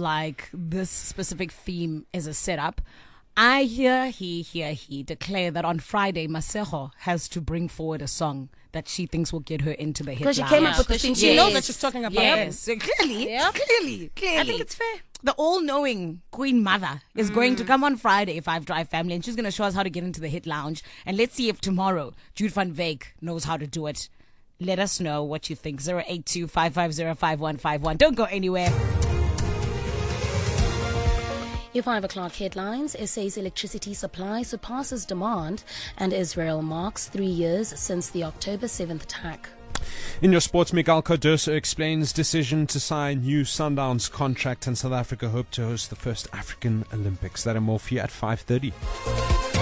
like this specific theme is a setup. I hear he declare that on Friday, Masego has to bring forward a song that she thinks will get her into the hit. Because she came up with this thing. She knows what she's talking about. Yes, clearly. I think it's fair. The all-knowing Queen Mother is going to come on Friday, 5 Drive family, and she's going to show us how to get into the hit lounge. And let's see if tomorrow Jude van Wyk knows how to do it. Let us know what you think. 082-550-5151. Don't go anywhere. Your 5 o'clock headlines. SA's electricity supply surpasses demand, and Israel marks 3 years since the October 7th attack. In your sports, Miguel Cardoso explains decision to sign new Sundowns contract, and South Africa hope to host the first African Olympics. That and more for you at 5:30.